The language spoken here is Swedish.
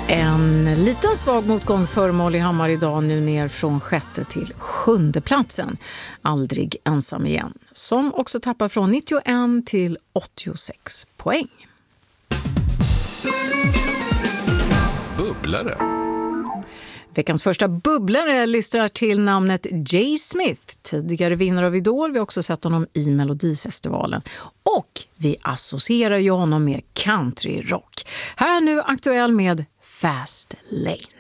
En liten svag motgång för Molly Hammar idag, nu ner från 6:e till 7:e platsen. Aldrig ensam igen, som också tappar från 91 till 86 poäng. Bubblare. Veckans första bubblare lyssnar till namnet Jay Smith, tidigare vinnare av Idol. Vi har också sett honom i Melodifestivalen. Och vi associerar ju honom med countryrock. Här nu aktuell med Fast Lane.